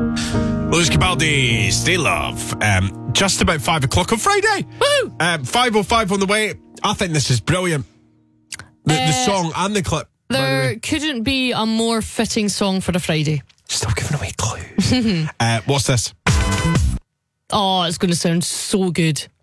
Lewis Capaldi, Stay Love. Just about 5 o'clock on Friday. Woo! 5:05 on the way. I think this is brilliant. The song and the clip. There couldn't be a more fitting song for a Friday. Still giving away clues. What's this? Oh, it's going to sound so good.